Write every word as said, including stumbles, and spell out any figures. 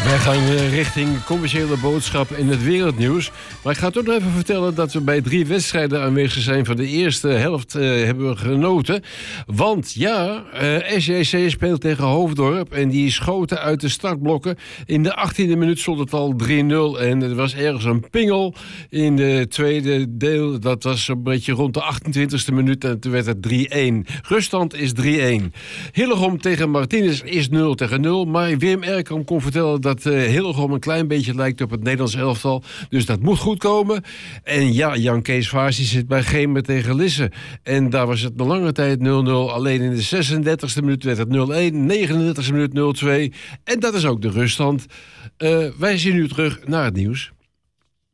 Wij gaan uh, richting commerciële boodschap in het wereldnieuws. Maar ik ga toch nog even vertellen dat we bij drie wedstrijden aanwezig zijn. Van de eerste helft uh, hebben we genoten. Want ja, uh, S J C speelt tegen Hoofddorp. En die schoten uit de startblokken. In de achttiende minuut stond het al drie nul. En er was ergens een pingel in de tweede deel. Dat was een beetje rond de achtentwintigste minuut. En toen werd het drie één. Ruststand is drie één. Hillegom tegen Martinez is nul tegen nul. Maar Wim Erkamp kon vertellen dat uh, Hillegom een klein beetje lijkt op het Nederlands elftal. Dus dat moet goed komen. En ja, Jan Kees Vaas zit bij Gemen tegen Lisse. En daar was het een lange tijd nul nul. Alleen in de zesendertigste minuut werd het nul één. negenendertigste minuut nul twee. En dat is ook de ruststand. Uh, wij zien nu terug naar het nieuws.